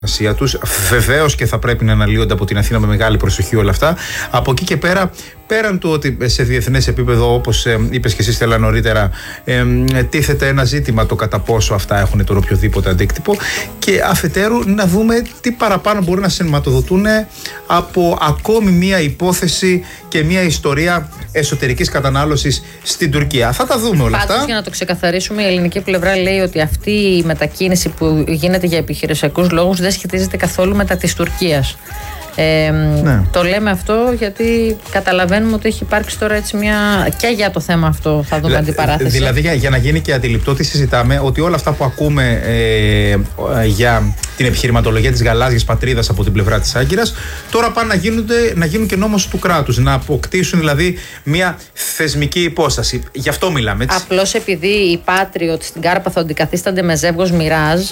τους. Βεβαίως και θα πρέπει να αναλύονται από την Αθήνα με μεγάλη προσοχή όλα αυτά. Από εκεί και πέρα, πέραν του ότι σε διεθνές επίπεδο, όπως είπες και εσύ Στέλλα νωρίτερα, τίθεται ένα ζήτημα το κατά πόσο αυτά έχουν τον οποιοδήποτε αντίκτυπο, και αφετέρου να δούμε τι παραπάνω μπορεί να σηματοδοτούν από ακόμη μία υπόθεση και μία ιστορία εσωτερικής κατανάλωσης στην Τουρκία. Θα τα δούμε όλα αυτά. Πάντως, για να το ξεκαθαρίσουμε, η ελληνική πλευρά λέει ότι αυτή η μετακίνηση που γίνεται για επιχειρησιακούς λόγους δεν σχετίζεται καθόλου με τα της Τουρκίας. Ναι. Το λέμε αυτό γιατί καταλαβαίνουμε ότι έχει υπάρξει τώρα έτσι μια. Και για το θέμα αυτό θα δούμε αντιπαράθεση. Δηλαδή, για να γίνει και αντιληπτό, τι συζητάμε, ότι όλα αυτά που ακούμε για την επιχειρηματολογία της γαλάζιας πατρίδας από την πλευρά της Άγκυρας, τώρα πάνε να γίνουν και νόμος του κράτους. Να αποκτήσουν δηλαδή μια θεσμική υπόσταση. Γι' αυτό μιλάμε. Έτσι. Απλώς επειδή οι Patriot στην Κάρπαθο αντικαθίστανται με ζεύγος Μιράζ.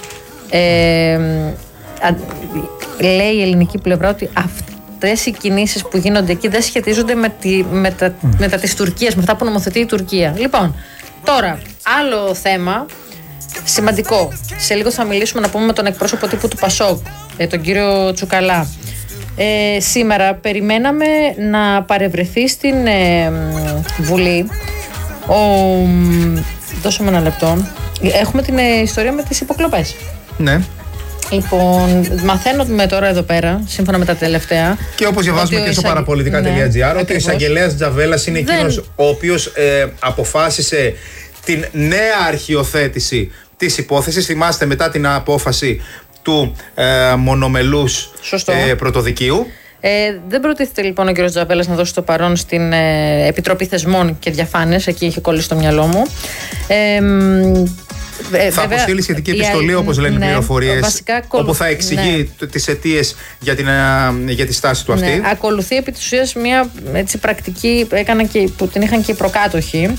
Λέει η ελληνική πλευρά ότι αυτές οι κινήσεις που γίνονται εκεί δεν σχετίζονται με τα της Τουρκίας, με αυτά που νομοθετεί η Τουρκία. Λοιπόν, τώρα, άλλο θέμα σημαντικό. Σε λίγο θα μιλήσουμε, να πούμε, με τον εκπρόσωπο τύπου του Πασόκ, τον κύριο Τσουκαλά. Σήμερα περιμέναμε να παρευρεθεί στην Βουλή. Δώσαμε ένα λεπτό. Έχουμε την ιστορία με τις υποκλοπές. Ναι. Λοιπόν, μαθαίνουμε τώρα εδώ πέρα, σύμφωνα με τα τελευταία. Και όπως διαβάζουμε και στο παραπολιτικά.gr, ότι ο εισαγγελέας Τζαβέλας είναι εκείνος ο οποίος αποφάσισε την νέα αρχιοθέτηση της υπόθεσης. Θυμάστε, μετά την απόφαση του μονομελούς πρωτοδικείου. Δεν προτίθεται λοιπόν ο κ. Τζαβέλας να δώσει το παρόν στην Επιτροπή Θεσμών και Διαφάνειας. Εκεί έχει κολλήσει το μυαλό μου. Θα αποστείλει σχετική επιστολή, όπως λένε οι πληροφορίες, όπου θα εξηγεί τις αιτίες για τη στάση του αυτή. Ακολουθεί επί της ουσίας μια έτσι, πρακτική που την είχαν και οι προκάτοχοι.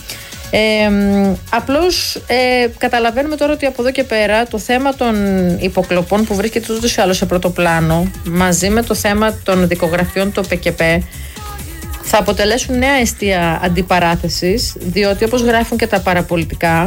Απλώς καταλαβαίνουμε τώρα ότι από εδώ και πέρα το θέμα των υποκλοπών, που βρίσκεται ούτως ή άλλως σε πρώτο πλάνο, μαζί με το θέμα των δικογραφιών του ΠΚΠ, θα αποτελέσουν νέα αιστεία αντιπαράθεσης, διότι όπως γράφουν και τα παραπολιτικά,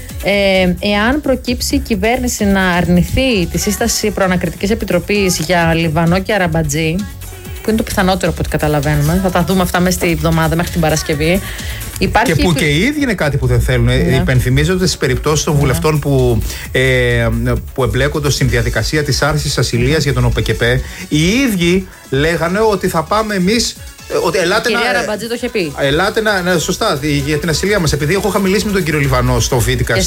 εάν προκύψει η κυβέρνηση να αρνηθεί τη σύσταση προανακριτικής επιτροπής για Λιβανό και Αραμπατζή, που είναι το πιθανότερο από ό,τι καταλαβαίνουμε, θα τα δούμε αυτά μέσα στη εβδομάδα μέχρι την Παρασκευή. Και που και οι ίδιοι είναι κάτι που δεν θέλουν. Υπενθυμίζονται στις περιπτώσεις των βουλευτών που εμπλέκονται στην διαδικασία της άρσης ασυλίας για τον ΟΠΚΠ, οι ίδιοι λέγανε ότι θα πάμε εμείς. Ότι ελάτε κυρία Ραμπατζή το είχε πει. Ελάτε σωστά, για την ασυλία μας. Επειδή έχω μιλήσει με τον κύριο Λιβανό στο Βίτικα,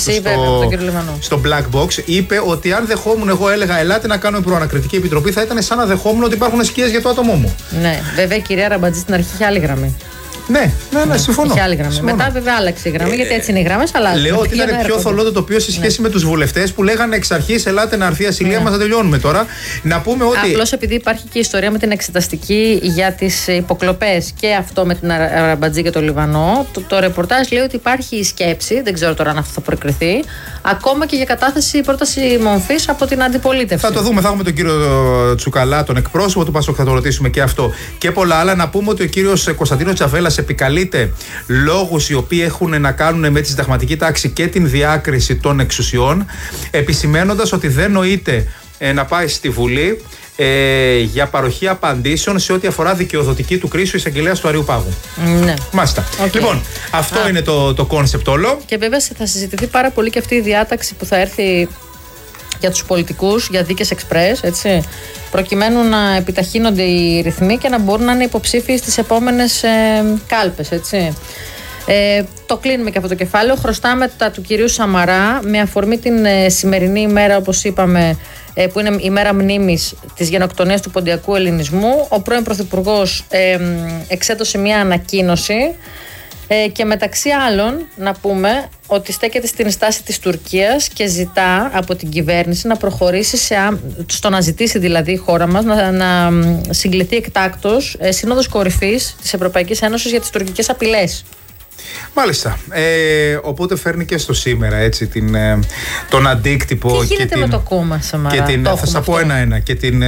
στο Black Box, είπε ότι αν δεχόμουν, εγώ έλεγα ελάτε να κάνουμε προανακριτική επιτροπή, θα ήταν σαν να δεχόμουν ότι υπάρχουν σκιές για το άτομό μου. Ναι, βέβαια η κυρία Ραμπατζή στην αρχή είχε άλλη γραμμή. Ναι, συμφωνώ. Είχε άλλη γραμμή. Μετά, βέβαια, άλλαξε η γραμμή, γιατί έτσι είναι οι γραμμές, αλλά. Λέω ότι ήταν πιο θολό το τοπίο σε σχέση με τους βουλευτές που λέγανε εξ αρχής ελάτε να έρθει η ασυλία μας, να τελειώνουμε τώρα. Να πούμε ότι. Απλώς επειδή υπάρχει και η ιστορία με την εξεταστική για τις υποκλοπές και αυτό με την Αραμπατζή και το Λιβανό, το ρεπορτάζ λέει ότι υπάρχει η σκέψη, δεν ξέρω τώρα αν αυτό θα προκριθεί, ακόμα και για κατάθεση πρόταση μορφής από την αντιπολίτευση. Θα το δούμε, θα έχουμε τον κύριο Τσουκαλά, τον εκπρόσωπο του Πασόκ, θα το ρωτήσουμε και αυτό και πολλά άλλα. Να πούμε ότι ο κύριος Κωνσταντίνος Τζαβέλας επικαλείται λόγους οι οποίοι έχουν να κάνουν με τη συνταγματική τάξη και την διάκριση των εξουσιών, επισημαίνοντας ότι δεν νοείται να πάει στη Βουλή για παροχή απαντήσεων σε ό,τι αφορά δικαιοδοτική του κρίσου εισαγγελέας του Αριού Πάγου. Ναι. Μάλιστα. Λοιπόν, αυτό είναι το κόνσεπτ όλο. Και βέβαια θα συζητηθεί πάρα πολύ και αυτή η διάταξη που θα έρθει για τους πολιτικούς, για δίκες εξπρές, έτσι, προκειμένου να επιταχύνονται οι ρυθμοί και να μπορούν να είναι υποψήφιοι στις επόμενες κάλπες, έτσι. Το κλείνουμε και αυτό το κεφάλαιο. Χρωστάμε τα του κυρίου Σαμαρά με αφορμή την σημερινή ημέρα, όπως είπαμε, που είναι η μέρα μνήμης της γενοκτονίας του ποντιακού ελληνισμού. Ο πρώην Πρωθυπουργός εξέδωσε μια ανακοίνωση και μεταξύ άλλων να πούμε ότι στέκεται στην στάση της Τουρκίας και ζητά από την κυβέρνηση να προχωρήσει στο να ζητήσει δηλαδή η χώρα μας να συγκληθεί εκτάκτως σύνοδος κορυφής της Ευρωπαϊκής Ένωσης για τις τουρκικές απειλές. Μάλιστα. Οπότε φέρνει και στο σήμερα έτσι, τον αντίκτυπο. Τι γίνεται με το κόμμα, Σαμαρά? Θα σας πω ένα-ένα.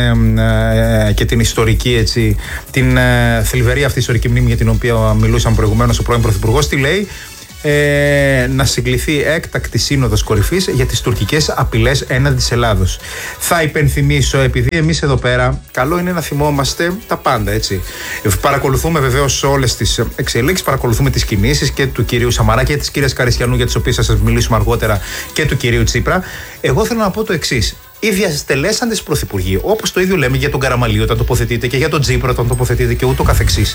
Και την ιστορική, έτσι, την θλιβερή αυτή ιστορική μνήμη για την οποία μιλούσαμε προηγουμένως ο πρώην Πρωθυπουργός. Τι λέει? να συγκληθεί έκτακτη σύνοδος κορυφής για τις τουρκικές απειλές έναντι της Ελλάδος. Θα υπενθυμίσω, επειδή εμείς εδώ πέρα καλό είναι να θυμόμαστε τα πάντα, έτσι. Παρακολουθούμε βεβαίως όλες τις εξελίξεις, παρακολουθούμε τις κινήσεις και του κυρίου Σαμαρά και της κυρίας Καριστιανού, για τις οποίες θα σας μιλήσουμε αργότερα, και του κυρίου Τσίπρα. Εγώ θέλω να πω το εξής. Οι διαστελέσαντες πρωθυπουργοί, όπως το ίδιο λέμε για τον Καραμανλή όταν τοποθετείται και για τον Τσίπρα όταν τοποθετείται και ούτω καθεξής,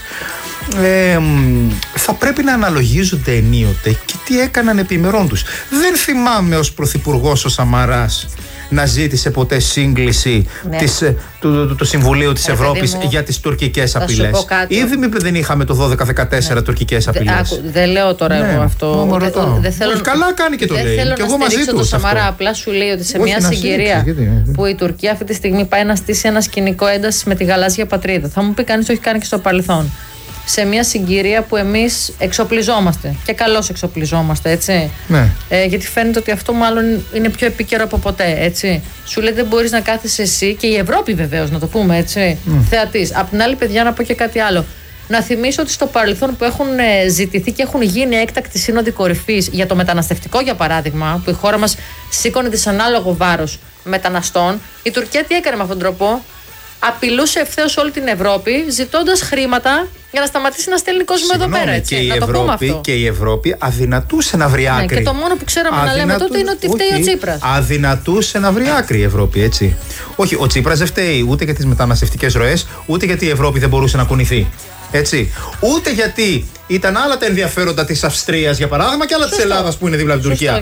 θα πρέπει να αναλογίζονται ενίοτε και τι έκαναν επιμερών τους. Δεν θυμάμαι ως πρωθυπουργός ο Σαμαράς να ζήτησε ποτέ σύγκληση του Συμβουλίου της Ευρώπης για τις τουρκικές απειλές. Ήδη δεν είχαμε το 12-14 τουρκικές απειλές. Δεν λέω τώρα εγώ αυτό. Δεν θέλω, καλά κάνει και το λέει. Και εγώ μαζί του. Το Σαμαρά απλά σου λέει ότι σε μια συγκυρία που η Τουρκία αυτή τη στιγμή πάει να στήσει ένα σκηνικό έντασης με τη γαλάζια πατρίδα. Θα μου πει κανείς το έχει κάνει και στο παρελθόν. Σε μια συγκυρία που εμείς εξοπλιζόμαστε και καλώς εξοπλιζόμαστε, έτσι. Ναι. Γιατί φαίνεται ότι αυτό μάλλον είναι πιο επίκαιρο από ποτέ, έτσι. Σου λέει δεν μπορείς να κάθεσαι εσύ και η Ευρώπη βεβαίως, να το πούμε, έτσι, θεατής. Απ' την άλλη, παιδιά, να πω και κάτι άλλο. Να θυμίσω ότι στο παρελθόν που έχουν ζητηθεί και έχουν γίνει έκτακτη σύνοδοι κορυφής για το μεταναστευτικό, για παράδειγμα, που η χώρα μας σήκωνε δυσανάλογο βάρος μεταναστών, η Τουρκία τι έκανε με αυτόν τον τρόπο? Απειλούσε ευθέως όλη την Ευρώπη, ζητώντας χρήματα για να σταματήσει να στέλνει κόσμο εδώ πέρα. Έτσι. Και η Ευρώπη αδυνατούσε να βρει άκρη. Και το μόνο που ξέραμε να λέμε τότε είναι ότι φταίει ο Τσίπρας. Αδυνατούσε να βρει άκρη η Ευρώπη, έτσι. Όχι, ο Τσίπρας δεν φταίει ούτε για τις μεταναστευτικές ροές, ούτε γιατί η Ευρώπη δεν μπορούσε να κουνηθεί. Έτσι. Ούτε γιατί ήταν άλλα τα ενδιαφέροντα της Αυστρίας, για παράδειγμα, και άλλα της Ελλάδας που είναι δίπλα από την Τουρκία.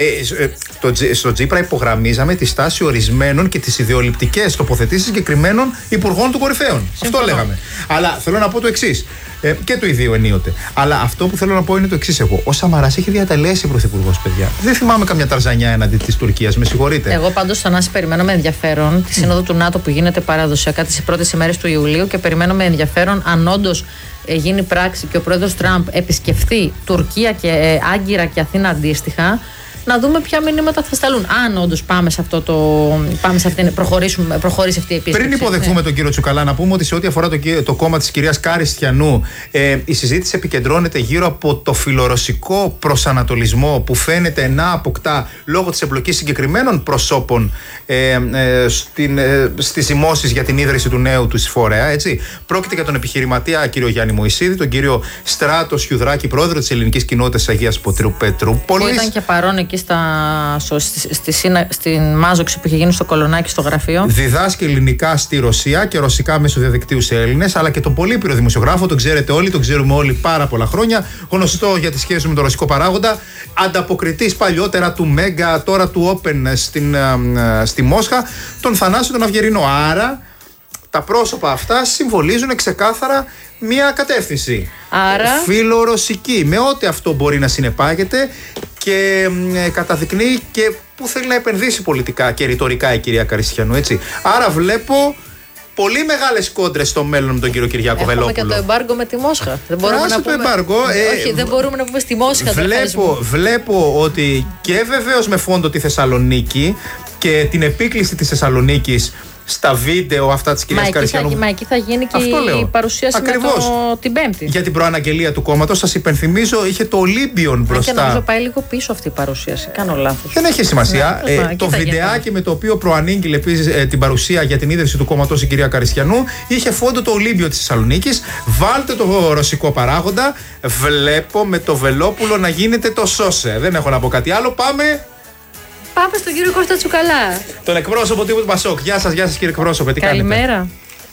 Στο Τσίπρα υπογραμμίζαμε τη στάση ορισμένων και τις ιδεολειπτικές τοποθετήσεις συγκεκριμένων υπουργών του κορυφαίων. Αυτό λέγαμε. Αλλά θέλω να πω το εξής. Και το ιδίο ενίοτε. Αλλά αυτό που θέλω να πω είναι το εξής. Εγώ. Ο Σαμαράς έχει διατελέσει πρωθυπουργός, παιδιά. Δεν θυμάμαι καμιά ταρζανιά έναντι της Τουρκίας, με συγχωρείτε. Εγώ πάντως, Θανάση, περιμένω με ενδιαφέρον τη σύνοδο του ΝΑΤΟ που γίνεται παραδοσιακά τις πρώτες ημέρες του Ιουλίου και περιμένω με ενδιαφέρον αν όντως γίνει πράξη και ο πρόεδρος Τραμπ επισκεφθεί Τουρκία και Άγκυρα και Αθήνα αντίστοιχα, να δούμε ποια μηνύματα θα σταλούν. Αν όντως πάμε σε αυτό προχωρήσει αυτή η επίσκεψη. Πριν υποδεχθούμε τον κύριο Τσουκαλά, να πούμε ότι σε ό,τι αφορά το κόμμα της κυρίας Καριστιανού, η συζήτηση επικεντρώνεται γύρω από το φιλορωσικό προσανατολισμό που φαίνεται να αποκτά λόγω της εμπλοκής συγκεκριμένων προσώπων στις ζυμώσεις για την ίδρυση του νέου του φορέα. Έτσι. Πρόκειται για τον επιχειρηματία κύριο Γιάννη Μωυσίδη, τον κύριο Στράτο Χιουδράκη, πρόεδρο της ελληνικής κοινότητας Αγίας Πετρούπολης. Που ήταν και παρόν εκεί στην μάζοξη που είχε γίνει στο Κολονάκι στο γραφείο. Διδάσκει ελληνικά στη Ρωσία και ρωσικά μέσω διαδικτύου σε Έλληνες, αλλά και τον πολύπειρο δημοσιογράφο, τον ξέρετε όλοι, τον ξέρουμε όλοι πάρα πολλά χρόνια. Γνωστό για τη σχέση του με τον ρωσικό παράγοντα. Ανταποκριτής παλιότερα του Μέγκα, τώρα του Open στη Μόσχα, τον Θανάση τον Αυγερινό. Άρα τα πρόσωπα αυτά συμβολίζουν ξεκάθαρα μία κατεύθυνση. Άρα φιλορωσική, με ό,τι αυτό μπορεί να συνεπάγεται και καταδεικνύει και πού θέλει να επενδύσει πολιτικά και ρητορικά η κυρία Καριστιανού, έτσι. Άρα βλέπω πολύ μεγάλες κόντρες στο μέλλον με τον κύριο Κυριάκο Βελόπουλο. Έχουμε και το εμπάργκο με τη Μόσχα. Δεν μπορούμε να πούμε. Όχι, δεν μπορούμε να πούμε στη Μόσχα. Βλέπω ότι και βεβαίως με φόντο τη Θεσσαλονίκη και την επίκληση της Θεσσαλονίκης στα βίντεο αυτά της κυρίας Καριστιανού. Μα εκεί θα γίνει και η παρουσίαση την Πέμπτη. Για την προαναγγελία του κόμματος, σας υπενθυμίζω, είχε το Ολύμπιον μπροστά. Και νομίζω πάει λίγο πίσω αυτή η παρουσίαση. Κάνω λάθος. Δεν έχει σημασία. Το βιντεάκι με το οποίο προανήγγειλε επίσης την παρουσία για την ίδρυση του κόμματος η κυρία Καριστιανού είχε φόντο το Ολύμπιο της Θεσσαλονίκης. Βάλτε το ρωσικό παράγοντα. Βλέπω με το Βελόπουλο να γίνεται το σώσε. Δεν έχω να πω κάτι άλλο. Πάμε στον κύριο Κώστα Τσουκαλά. Τον εκπρόσωπο τύπου του Πασόκ. Γεια σας κύριε εκπρόσωπε. Τι καλημέρα.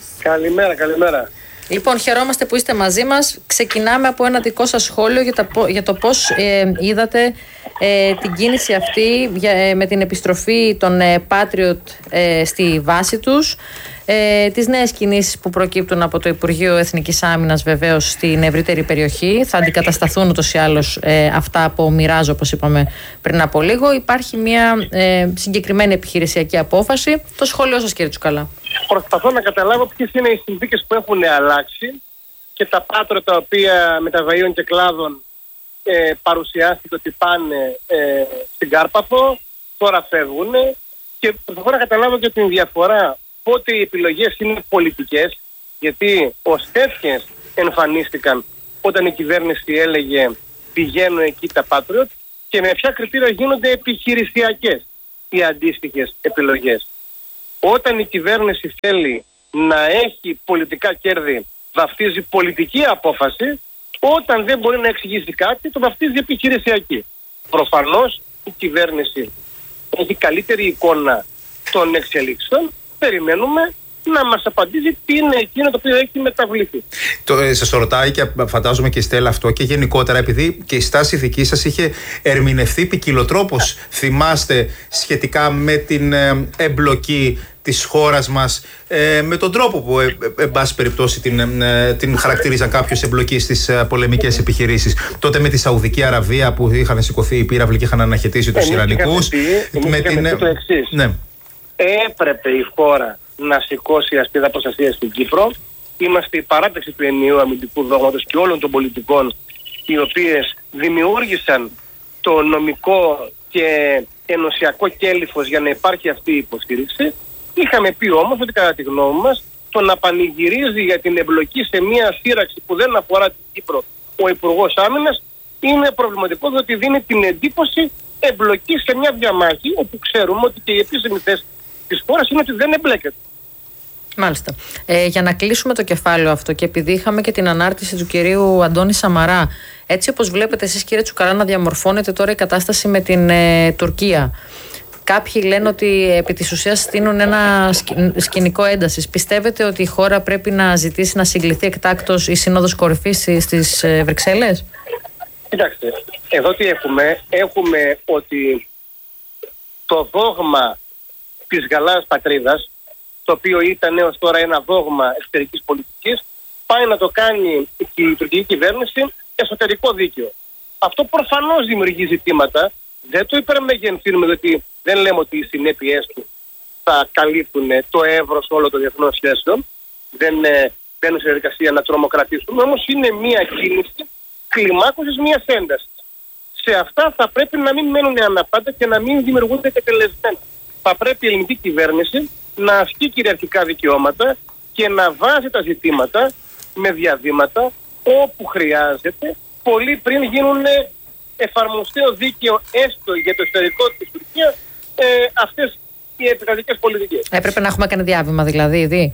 Καλημέρα. Λοιπόν, χαιρόμαστε που είστε μαζί μας. Ξεκινάμε από ένα δικό σας σχόλιο για το πώς είδατε την κίνηση αυτή με την επιστροφή των Patriot στη βάση τους. Τις νέες κινήσεις που προκύπτουν από το Υπουργείο Εθνικής Άμυνας βεβαίως στην ευρύτερη περιοχή. Θα αντικατασταθούν ούτως ή άλλως αυτά από Μοιράζ, όπως είπαμε πριν από λίγο. Υπάρχει μια συγκεκριμένη επιχειρησιακή απόφαση. Το σχόλιο σας, κύριε Τσουκαλά. Προσπαθώ να καταλάβω ποιες είναι οι συνθήκες που έχουν αλλάξει και τα Patriot τα οποία μεταβαίων και κλάδων παρουσιάστηκε ότι πάνε στην Κάρπαθο, τώρα φεύγουν, και προσπαθώ να καταλάβω και την διαφορά. Πότε οι επιλογές είναι πολιτικές, γιατί ως τέτοιες εμφανίστηκαν όταν η κυβέρνηση έλεγε πηγαίνουν εκεί τα Patriot και με ποια κριτήρια γίνονται επιχειρησιακές οι αντίστοιχες επιλογές. Όταν η κυβέρνηση θέλει να έχει πολιτικά κέρδη, βαφτίζει πολιτική απόφαση. Όταν δεν μπορεί να εξηγήσει κάτι, το βαφτίζει επιχειρησιακή. Προφανώς η κυβέρνηση έχει καλύτερη εικόνα των εξελίξεων. Περιμένουμε να μας απαντήσει τι είναι εκείνο το οποίο έχει μεταβληθεί. Σας το ρωτάει και φαντάζομαι και η Στέλλα αυτό και γενικότερα, επειδή και η στάση δική σας είχε ερμηνευθεί ποικιλοτρόπως, θυμάστε, σχετικά με την εμπλοκή της χώρας μας, με τον τρόπο που εν πάση περιπτώσει την χαρακτηρίζαν κάποιους εμπλοκή στις πολεμικές επιχειρήσεις. Τότε με τη Σαουδική Αραβία που είχαν σηκωθεί οι πύραυλοι και είχαν αναχαιτήσει τους Ιρανικούς. Το εξής. Ναι. Έπρεπε η χώρα να σηκώσει ασπίδα προστασίας στην Κύπρο. Είμαστε η παράταξη του ενιαίου αμυντικού δόγματος και όλων των πολιτικών οι οποίες δημιούργησαν το νομικό και ενωσιακό κέλυφος για να υπάρχει αυτή η υποστήριξη. Είχαμε πει όμως ότι κατά τη γνώμη μας το να πανηγυρίζει για την εμπλοκή σε μια σύραξη που δεν αφορά την Κύπρο ο Υπουργός Άμυνας είναι προβληματικό, διότι δίνει την εντύπωση εμπλοκή σε μια διαμάχη όπου ξέρουμε ότι και η επίσημη θέση της χώρας είναι ότι δεν εμπλέκεται. Μάλιστα. Για να κλείσουμε το κεφάλαιο αυτό και επειδή είχαμε και την ανάρτηση του κυρίου Αντώνη Σαμαρά, έτσι όπως βλέπετε εσείς κύριε Τσουκαρά να διαμορφώνεται τώρα η κατάσταση με την Τουρκία. Κάποιοι λένε ότι επί της ουσίας στείνουν ένα σκηνικό έντασης. Πιστεύετε ότι η χώρα πρέπει να ζητήσει να συγκληθεί εκτάκτως η Σύνοδος Κορυφής στις Βρυξέλλες? Κοιτάξτε, εδώ τι έχουμε ότι το δόγμα της Γαλάζιας Πατρίδας, το οποίο ήταν έως τώρα ένα δόγμα εξωτερικής πολιτικής, πάει να το κάνει η τουρκική κυβέρνηση εσωτερικό δίκαιο. Αυτό προφανώς δημιουργεί ζητήματα. Δεν το υπερμεγενθύνουμε, διότι δεν λέμε ότι οι συνέπειές του θα καλύπτουν το εύρος όλων των διεθνών σχέσεων. Δεν μπαίνουν σε διαδικασία να τρομοκρατήσουμε, όμως είναι μια κίνηση κλιμάκωσης μιας έντασης. Σε αυτά θα πρέπει να μην μένουν αναπάντα και να μην δημιουργούνται τετελεσμένα. Θα πρέπει η ελληνική κυβέρνηση να ασκεί κυριαρχικά δικαιώματα και να βάζει τα ζητήματα με διαβήματα όπου χρειάζεται, πολύ πριν γίνουν εφαρμοστέο δίκαιο έστω για το εσωτερικό της Τουρκίας αυτές οι επικρατικές πολιτικές. Έπρεπε να έχουμε κάνει διάβημα δηλαδή ήδη.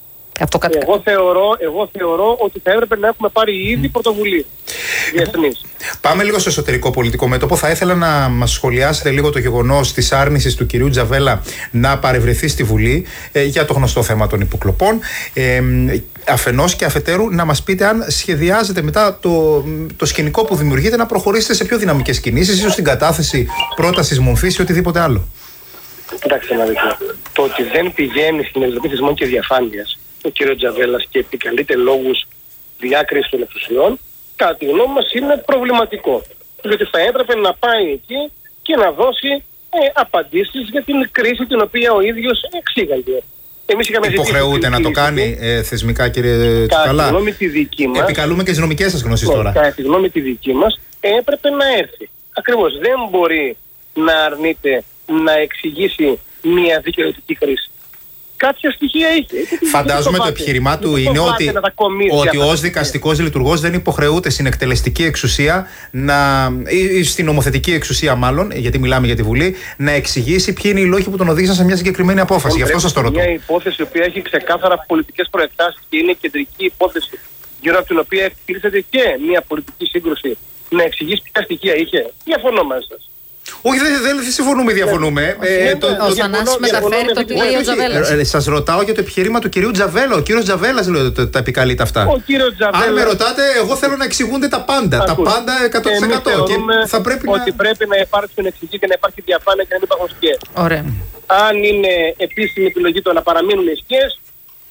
Εγώ θεωρώ ότι θα έπρεπε να έχουμε πάρει ήδη πρωτοβουλία διεθνής. Πάμε λίγο στο εσωτερικό πολιτικό μέτωπο. Θα ήθελα να μας σχολιάσετε λίγο το γεγονός της άρνησης του κυρίου Τζαβέλα να παρευρεθεί στη Βουλή για το γνωστό θέμα των υποκλοπών. Αφενός και αφετέρου να μας πείτε αν σχεδιάζετε μετά το σκηνικό που δημιουργείται να προχωρήσετε σε πιο δυναμικές κινήσεις, ίσως στην κατάθεση πρότασης μορφής ή οτιδήποτε άλλο. Κοιτάξτε να δείτε. Το ότι δεν πηγαίνει στην Επιτροπή Θεσμών και Διαφάνειας ο κ. Τζαβέλας και επικαλείται λόγους διάκρισης των εξουσιών, κατά τη γνώμη μας είναι προβληματικό. Διότι θα έπρεπε να πάει εκεί και να δώσει απαντήσεις για την κρίση την οποία ο ίδιος εξήγαγε. Υποχρεούται να το κάνει θεσμικά, κύριε Τσουκαλά? Κατά τη γνώμη τη δική μας. Επικαλούμε και τις νομικές σας γνώσεις τώρα. Κατά τη γνώμη τη δική μας έπρεπε να έρθει. Ακριβώς. Δεν μπορεί να αρνείται να εξηγήσει μια δικαιωτική κρίση. Κάποια στοιχεία είχε. Φαντάζομαι το επιχείρημά του είναι ότι ως δικαστικός λειτουργός δεν υποχρεούται στην εκτελεστική εξουσία ή στην νομοθετική εξουσία, μάλλον, γιατί μιλάμε για τη Βουλή, να εξηγήσει ποιοι είναι οι λόγοι που τον οδήγησαν σε μια συγκεκριμένη απόφαση. Γι' αυτό σας το ρωτώ. Μια υπόθεση η οποία έχει ξεκάθαρα πολιτικές προεκτάσεις και είναι κεντρική υπόθεση γύρω από την οποία εκτελήσεται και μια πολιτική σύγκρουση, να εξηγήσει ποια στοιχεία είχε. Διαφωνώ μαζί σας. Όχι, δεν συμφωνούμε, διαφωνούμε. Ο Θανάσης μεταφέρει το τι λέει ο Τζαβέλας. Σας ρωτάω για το επιχείρημα του κυρίου Τζαβέλα. Ο κύριος Τζαβέλας λέω τα επικαλείται αυτά. Ο κύριος Τζαβέλας. Αν με ρωτάτε, εγώ θέλω να εξηγούνται τα πάντα. Τα πάντα 100%. Και θα πρέπει ότι πρέπει να υπάρξουν εξηγήσεις και να υπάρχει διαφάνεια και να μην υπάρχουν σκιές. Ωραία. Αν είναι επίσημη επιλογή το να παραμείνουν οι σκιές,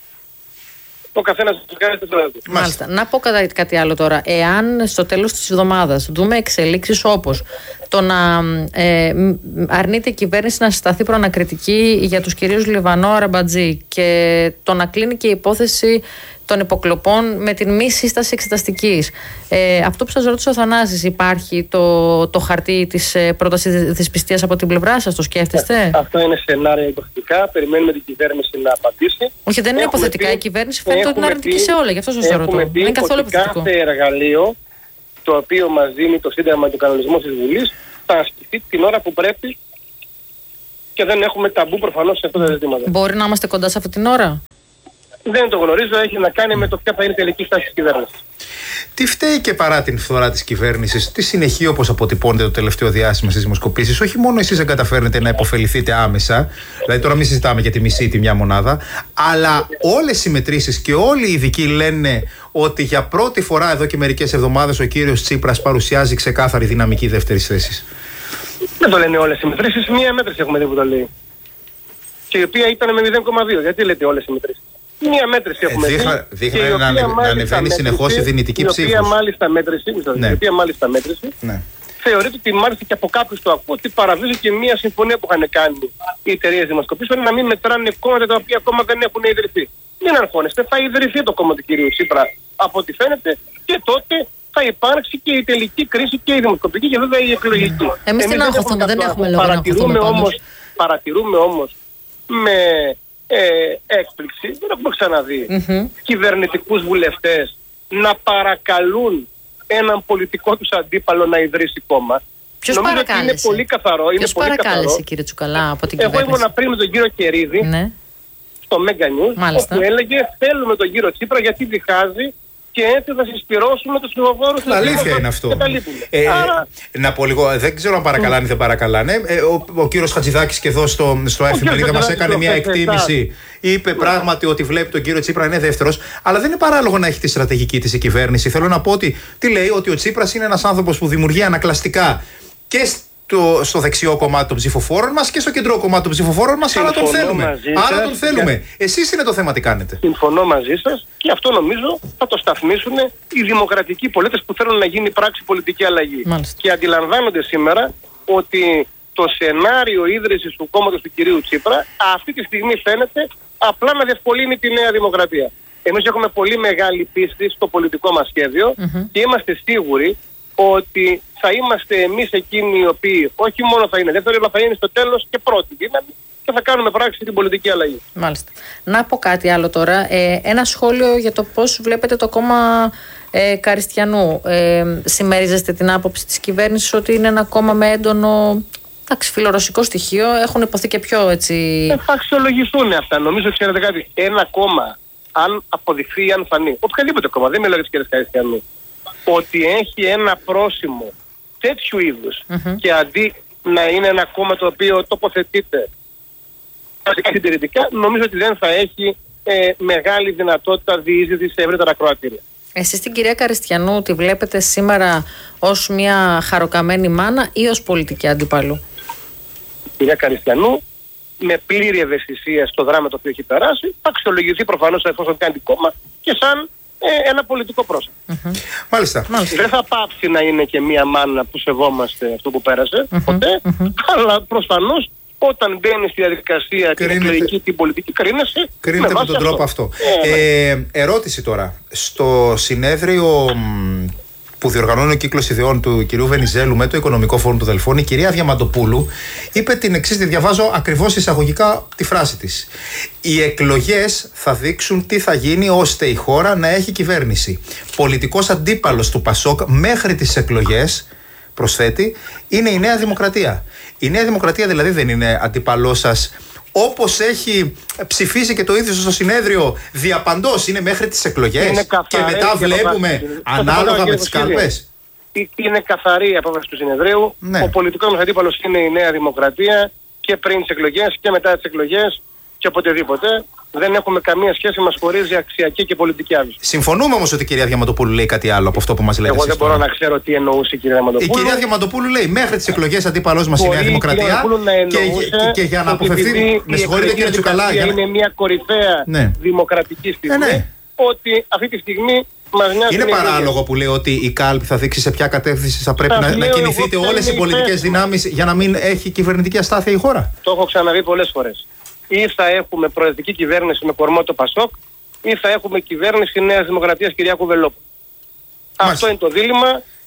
ο καθένας κάνει το τρόπο. Μάλιστα. Να πω κάτι άλλο τώρα. Εάν στο τέλος της εβδομάδας δούμε εξελίξεις όπως το να αρνείται η κυβέρνηση να συσταθεί προανακριτική για τους κυρίους Λιβανό Αραμπατζή και το να κλείνει και η υπόθεση των υποκλοπών με την μη σύσταση εξεταστικής. Αυτό που σας ρώτησε ο Θανάσης, υπάρχει το χαρτί της πρότασης της πιστείας από την πλευρά σας, το σκέφτεστε? Αυτό είναι σενάρια υποθετικά. Περιμένουμε την κυβέρνηση να απαντήσει. Όχι, δεν είναι υποθετικά. Η κυβέρνηση φαίνεται ότι είναι αρνητική σε όλα. Γι' αυτό σας το ρωτώ. Δεν είναι καθόλου υποθετικό. Κάθε εργαλείο το οποίο μας δίνει το Σύνταγμα του Κανονισμού της Βουλής θα ασκηθεί την ώρα που πρέπει και δεν έχουμε ταμπού προφανώς σε αυτά τα ζητήματα. Μπορεί να είμαστε κοντά σε αυτή την ώρα? Δεν το γνωρίζω, έχει να κάνει με το ποια θα είναι η τελική στάση της κυβέρνησης. Τι φταίει και παρά την φθορά της κυβέρνησης, τι συνεχεί όπως αποτυπώνεται το τελευταίο διάστημα στις δημοσκοπήσεις? Όχι μόνο εσείς δεν καταφέρνετε να υποφεληθείτε άμεσα, δηλαδή τώρα μην συζητάμε για τη μισή ή τη μια μονάδα, αλλά όλες οι μετρήσεις και όλοι οι ειδικοί λένε ότι για πρώτη φορά εδώ και μερικές εβδομάδες ο κύριος Τσίπρας παρουσιάζει ξεκάθαρη δυναμική δεύτερης θέσης. Δεν το λένε όλες οι μετρήσεις, μία μέτρηση έχουμε δει που το λέει. Και η οποία ήταν με 0,2. Γιατί λέτε όλες οι μετρήσεις? Μία μέτρηση έχουμε δει. Δείχνει να ανεβαίνει συνεχώς η δυνητική ψήφος. Η οποία μάλιστα μέτρηση θεωρείται ότι μάλιστα και από κάποιους το ακούω ότι παραβίζει και μία συμφωνία που είχαν κάνει οι εταιρείες δημοσκοπήσεων να μην μετράνε κόμματα τα οποία ακόμα δεν έχουν ιδρυθεί. Μην αγχώνεστε, θα ιδρυθεί το κόμμα του κυρίου Τσίπρα από ό,τι φαίνεται και τότε θα υπάρξει και η τελική κρίση και η δημοσκοπική και βέβαια η εκλογική. Εμείς την αγχωθούμε, δεν έχουμε λόγο να αγχωθούμε πάντως. Παρατηρούμε όμως με έκπληξη, δεν έχουμε ξαναδεί κυβερνητικούς βουλευτές να παρακαλούν έναν πολιτικό τους αντίπαλο να ιδρύσει κόμμα. Ποιος παρακάλεσε? Είναι πολύ καθαρό. Ποιος παρακάλεσε, κύριε Τσουκαλά, από την κυβέρνηση? Εγώ ήμουν πριν με τον κύριο Κερίδη στο Mega News, όπου έλεγε θέλουμε τον κύριο Τσίπρα γιατί διχάζει και έτσι θα συσπυρώσουμε τους ψηφοφόρους. Αλήθεια είναι αυτό. Να πω λίγο, δεν ξέρω αν παρακαλάνε ή δεν παρακαλάνε. Ο κύριος Χατζηδάκης και εδώ στο εφημερίδα μας έκανε μια εκτίμηση. Είπε πράγματι ότι βλέπει τον κύριο Τσίπρα είναι δεύτερος, αλλά δεν είναι παράλογο να έχει τη στρατηγική της η κυβέρνηση. Θέλω να πω ότι τι λέει, ότι ο Τσίπρας είναι ένας άνθρωπος που δημιουργεί ανακλαστικά και στο δεξιό κομμάτι των ψηφοφόρων μας και στο κεντρικό κομμάτι των ψηφοφόρων μας, αλλά τον θέλουμε. Εσείς είναι το θέμα, τι κάνετε. Συμφωνώ μαζί σας και αυτό νομίζω θα το σταθμίσουν οι δημοκρατικοί πολίτες που θέλουν να γίνει πράξη πολιτική αλλαγή. Και αντιλαμβάνονται σήμερα ότι το σενάριο ίδρυσης του κόμματος του κυρίου Τσίπρα αυτή τη στιγμή φαίνεται απλά να διευκολύνει τη Νέα Δημοκρατία. Εμείς έχουμε πολύ μεγάλη πίστη στο πολιτικό μας σχέδιο και είμαστε σίγουροι ότι θα είμαστε εμείς εκείνοι οι οποίοι όχι μόνο θα είναι δεύτεροι, αλλά θα είναι στο τέλος και πρώτη δύναμη και θα κάνουμε πράξη την πολιτική αλλαγή. Μάλιστα. Να πω κάτι άλλο τώρα. Ένα σχόλιο για το πώς βλέπετε το κόμμα Καριστιανού. Συμμερίζεστε την άποψη της κυβέρνησης ότι είναι ένα κόμμα με έντονο φιλορωσικό στοιχείο? Έχουν υποθεί και πιο έτσι. Θα αξιολογηθούν αυτά. Νομίζω ότι ξέρετε κάτι. Ένα κόμμα, αν αποδειχθεί, αν φανεί, οποιαδήποτε κόμμα, δεν μιλάω για τις κυρίες Καριστιανού, ότι έχει ένα πρόσημο τέτοιου είδους και αντί να είναι ένα κόμμα το οποίο τοποθετείται συντηρητικά, νομίζω ότι δεν θα έχει μεγάλη δυνατότητα διείσδυσης σε ευρύτερα κροατήρια. Εσείς την κυρία Καριστιανού τη βλέπετε σήμερα ως μια χαροκαμένη μάνα ή ως πολιτική αντίπαλο? Η κυρία Καριστιανού με πλήρη ευαισθησία στο δράμα το οποίο έχει περάσει θα αξιολογηθεί προφανώς εφόσον κάνει κόμμα και σαν ένα πολιτικό πρόσωπο. Μάλιστα. Δεν θα πάψει να είναι και μία μάνα που σεβόμαστε αυτό που πέρασε ποτέ, αλλά προφανώς όταν μπαίνει στη διαδικασία την εκλογική, την πολιτική, κρίνεται με τον τρόπο αυτό. Ερώτηση τώρα. Στο συνέδριο που διοργανώνει ο κύκλος ιδεών του κυρίου Βενιζέλου με το Οικονομικό Φόρουμ του Δελφών, η κυρία Διαμαντοπούλου είπε την εξής, τη διαβάζω ακριβώς εισαγωγικά τη φράση της. Οι εκλογές θα δείξουν τι θα γίνει ώστε η χώρα να έχει κυβέρνηση. Πολιτικός αντίπαλος του ΠΑΣΟΚ μέχρι τις εκλογές, προσθέτει, είναι η Νέα Δημοκρατία. Η Νέα Δημοκρατία δηλαδή δεν είναι αντίπαλός σας, όπως έχει ψηφίσει και το ίδιο στο συνέδριο διαπαντός, είναι μέχρι τις εκλογές και μετά βλέπουμε ανάλογα με τις κάλπες? Είναι καθαρή η απόφαση του συνεδρίου. Ο πολιτικός μας αντίπαλος είναι η Νέα Δημοκρατία και πριν τις εκλογές και μετά τις εκλογές και οποτεδήποτε. Δεν έχουμε καμία σχέση, μας χωρίζει αξιακή και πολιτική άποψη. Συμφωνούμε όμως ότι η κυρία Διαμαντοπούλου λέει κάτι άλλο από αυτό που μας λέτε. Εγώ δεν μπορώ να ξέρω τι εννοούσε η κυρία Διαμαντοπούλου. Η κυρία Διαμαντοπούλου λέει μέχρι τις εκλογές αντίπαλός μας η Νέα Δημοκρατία και για να αποφευθεί. Με συγχωρείτε κύριε Τσουκαλά. Είναι μια κορυφαία δημοκρατική στιγμή. Ότι αυτή τη στιγμή μας νοιάζει. Είναι παράλογο που λέει ότι η κάλπη θα δείξει σε ποια κατεύθυνση θα πρέπει να κινηθείτε όλες οι πολιτικές δυνάμεις για να μην έχει κυβερνητική αστάθεια η χώρα? Το έχω ξαναδεί πολλές φορές. Ή θα έχουμε προεδρική κυβέρνηση με κορμό το ΠΑΣΟΚ, ή θα έχουμε κυβέρνηση Νέας Δημοκρατίας Κυριάκου Βελόπουλου. Αυτό είναι το δίλημμα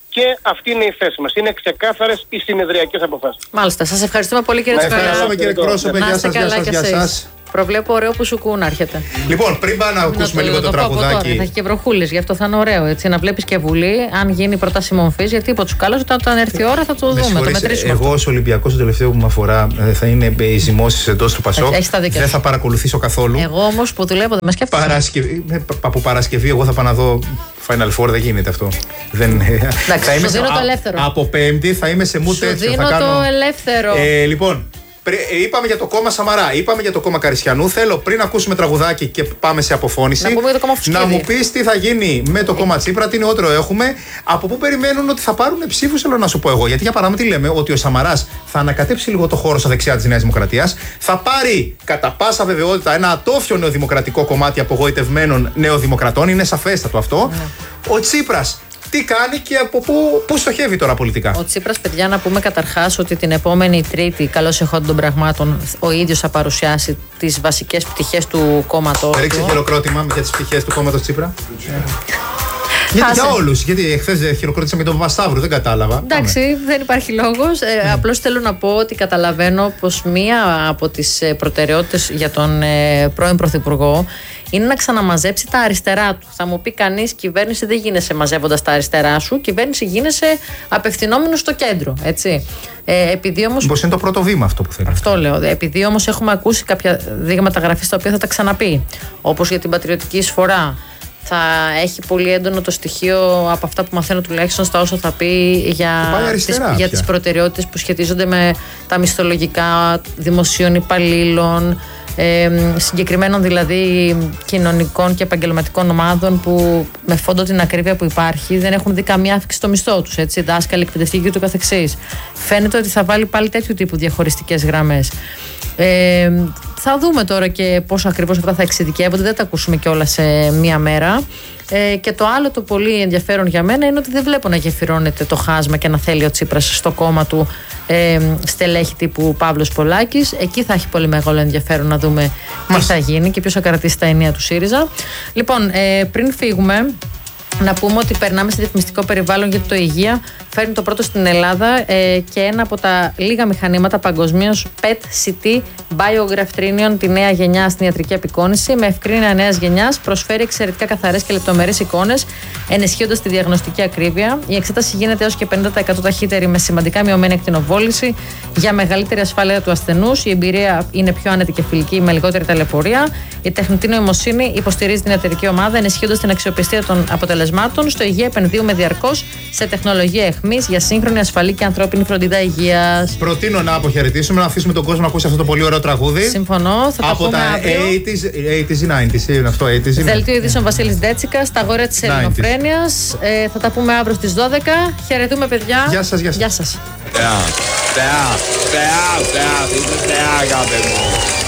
και αυτή είναι η θέση μας. Είναι ξεκάθαρες οι συνεδριακές αποφάσεις. Μάλιστα. Σας ευχαριστούμε πολύ, κύριε Τσουκαλά. Ευχαριστούμε, κύριε εκπρόσωπε. Γεια σας. Προβλέπω ωραίο που σου κού να έρχεται. Λοιπόν, πριν πάμε να ακούσουμε λίγο το τραγουδάκι. Θα έχει και βροχούλες, γι' αυτό θα είναι ωραίο. Έτσι, να βλέπεις και Βουλή, αν γίνει πρόταση μορφής, γιατί είπε ο Τσουκάλας όταν έρθει η ώρα θα το δούμε, το μετρήσουμε. Εγώ ως Ολυμπιακός, το τελευταίο που με αφορά θα είναι οι ζυμώσεις εντός του Πασόκ. Δεν θα παρακολουθήσω καθόλου. Εγώ όμως που δουλεύω, δεν με σκέφτομαι. Από Παρασκευή, εγώ θα πάω να δω Final Four, δεν γίνεται αυτό. Εντάξει, σου δίνω το ελεύθερο. Από Πέμπτη θα είμαι σε μου τέτοιο. Σου δίνω το ελεύθερο. Λοιπόν. Είπαμε για το κόμμα Σαμαρά, είπαμε για το κόμμα Καρισιανού. Θέλω πριν ακούσουμε τραγουδάκι και πάμε σε αποφώνηση να μου πεις τι θα γίνει με το κόμμα Τσίπρα, τι νεότερο έχουμε, από πού περιμένουν ότι θα πάρουν ψήφους. Θέλω να σου πω εγώ. Γιατί για παράδειγμα, τι λέμε, ότι ο Σαμαράς θα ανακατέψει λίγο το χώρο στα δεξιά της Νέας Δημοκρατίας, θα πάρει κατά πάσα βεβαιότητα ένα ατόφιο νεοδημοκρατικό κομμάτι απογοητευμένων νεοδημοκρατών. Είναι σαφέστατο αυτό. Ο Τσίπρας τι κάνει και από πού στοχεύει τώρα πολιτικά. Ο Τσίπρας, παιδιά, να πούμε καταρχάς ότι την επόμενη Τρίτη, καλώς εχόντων των πραγμάτων, ο ίδιος θα παρουσιάσει τις βασικές πτυχές του κόμματος. Ρίξε χειροκρότημα για τις πτυχές του κόμματος Τσίπρα. Γιατί για όλους, γιατί χθες χειροκρότησαμε τον Παπασταύρου, δεν κατάλαβα. Εντάξει, δεν υπάρχει λόγος. Απλώς θέλω να πω ότι καταλαβαίνω πως μία από τις προτεραιότητες για τον πρώην Πρωθυπουργό είναι να ξαναμαζέψει τα αριστερά του. Θα μου πει κανείς, κυβέρνηση δεν γίνεσαι μαζεύοντας τα αριστερά σου, κυβέρνηση γίνεσαι απευθυνόμενο στο κέντρο. Έτσι. Επειδή όμως. Πώς είναι το πρώτο βήμα αυτό που θέλει. Αυτό λέω. Επειδή όμως έχουμε ακούσει κάποια δείγματα γραφής τα οποία θα τα ξαναπεί, όπως για την πατριωτική εισφορά. Θα έχει πολύ έντονο το στοιχείο από αυτά που μαθαίνω τουλάχιστον στα όσα θα πει για τις προτεραιότητες που σχετίζονται με τα μισθολογικά δημοσίων υπαλλήλων, συγκεκριμένων δηλαδή κοινωνικών και επαγγελματικών ομάδων που με φόντο την ακρίβεια που υπάρχει δεν έχουν δει καμία αύξηση στο μισθό τους, έτσι, δάσκαλοι, εκπαιδευτικοί και το καθεξής. Φαίνεται ότι θα βάλει πάλι τέτοιου τύπου διαχωριστικές γραμμές. Θα δούμε τώρα και πόσο ακριβώς αυτά θα εξειδικεύονται, δεν τα ακούσουμε κιόλα σε μία μέρα. Και το άλλο το πολύ ενδιαφέρον για μένα είναι ότι δεν βλέπω να γεφυρώνεται το χάσμα και να θέλει ο Τσίπρας στο κόμμα του στελέχη τύπου Παύλος Πολάκης. Εκεί θα έχει πολύ μεγάλο ενδιαφέρον να δούμε τι θα γίνει και ποιος θα κρατήσει τα ενία του ΣΥΡΙΖΑ. Λοιπόν, πριν φύγουμε, να πούμε ότι περνάμε σε διαφημιστικό περιβάλλον, γιατί το υγεία φέρνει το πρώτο στην Ελλάδα και ένα από τα λίγα μηχανήματα παγκοσμίως PET-CT Biograph Trinion, τη νέα γενιά στην ιατρική απεικόνηση, με ευκρίνεια νέας γενιάς, προσφέρει εξαιρετικά καθαρές και λεπτομερείς εικόνες, ενισχύοντας τη διαγνωστική ακρίβεια. Η εξέταση γίνεται έως και 50% ταχύτερη, με σημαντικά μειωμένη ακτινοβόληση για μεγαλύτερη ασφάλεια του ασθενούς. Η εμπειρία είναι πιο άνετη και φιλική, με λιγότερη ταλαιπωρία. Η τεχνητή νοημοσύνη υποστηρίζει την ιατρική ομάδα, ενισχύοντας την αξιοπιστία των αποτελεσμάτων. Στο υγεία επενδύουμε διαρκώς σε τεχνολογία εχμής για σύγχρονη, ασφαλή και ανθρώπινη φροντίδα υγείας. Προτείνω να αποχαιρετήσουμε, να αφήσουμε τον κόσμο να ακούσει αυτό το πολύ ωραίο τραγούδι. Συμφωνώ. Θα από τα τα πούμε 80s ή 90s. Είναι αυτό, 80s. Δελτίο ειδήσεων Βασίλης Ντέτσικας, τα αγόρια της Ελληνοφρένειας. Θα τα πούμε αύριο στις 12. Χαιρετούμε, παιδιά. Γεια σας. Γεια σας.